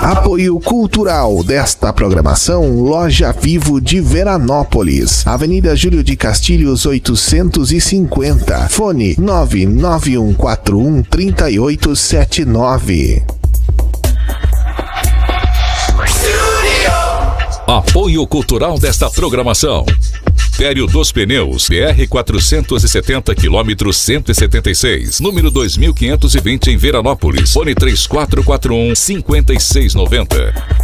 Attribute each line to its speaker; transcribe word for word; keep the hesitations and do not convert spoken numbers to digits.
Speaker 1: Apoio cultural desta programação, Loja Vivo de Veranópolis, Avenida Júlio de Castilhos oitocentos e cinquenta, fone nove nove um quatro um três oito sete nove.
Speaker 2: Apoio cultural desta programação. Império dos Pneus, B R quatrocentos e setenta, quilômetro cento e setenta e seis, número dois mil quinhentos e vinte em Veranópolis, fone três quatro quatro um cinco seis nove zero.